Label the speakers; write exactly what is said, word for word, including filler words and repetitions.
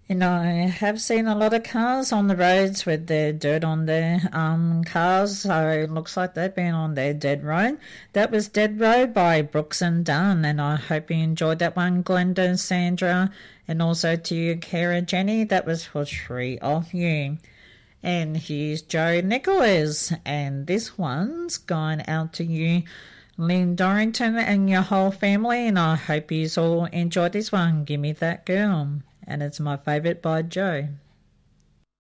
Speaker 1: And I have seen a lot of cars on the roads with their dirt on their um, cars, so it looks like they've been on their Dead Road. That was Dead Road by Brooks and Dunn, and I hope you enjoyed that one, Glenda, Sandra, and also to you, Kara, Jenny. That was for three of you. And here's Joe Nicholas, and this one's going out to you, Lynn Dorrington, and your whole family, and I hope you all enjoyed this one. Give me that girl. And it's my favourite by Joe.